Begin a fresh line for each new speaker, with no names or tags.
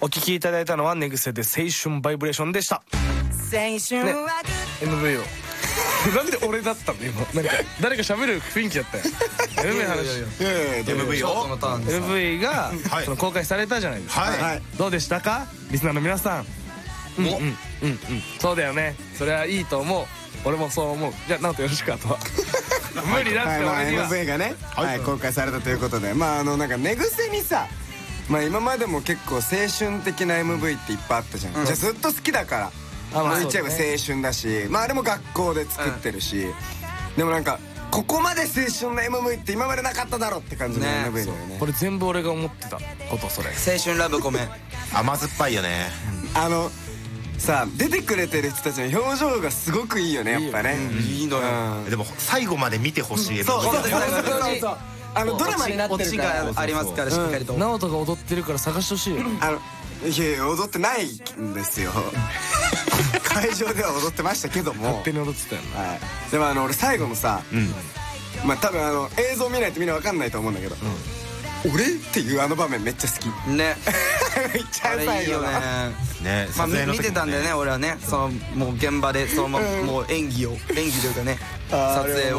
お聴きいただいたのは寝癖で青春バイブレーションでした。
青春は
MV をなんで俺だったの今、なんか誰か喋る雰囲気だったよ。MV の話。
MV を
MV がその公開されたじゃないですか。どうでしたかリスナーの皆さん。そうだよね、それはいいと思う、俺もそう思う。じゃあ直人よろしく。あとは無理だって俺には。
MV がね公開されたということで、なんか寝癖にさ、今までも結構青春的な MV っていっぱいあったじゃん。じゃあずっと好きだから言っちゃえば青春だし、あれも学校で作ってるし、でもなんかここまで青春な MV って今までなかっただろって感じの MV だよね。
これ全部俺が思ってたこと。それ
青春ラブごめん。
甘酸っぱいよね。
さあ出てくれてる人たちの表情がすごくいいよね、やっぱね。
いいのよ。
でも最後まで見てほしい。
そうドラマになってるから、
オチがありますから、しっかりと。
直人が踊ってるから探してほしいよ。
いや踊ってないんですよ。会場では踊ってましたけども、
勝手に踊ってたよね。
でも俺最後のさ、多分映像見ないとみんな分かんないと思うんだけど、俺っていう場面めっちゃ好き
ね。
めっちゃ最後だ
ね。
見てたんだよね俺はね。もう現場でもう演技というかね、撮影を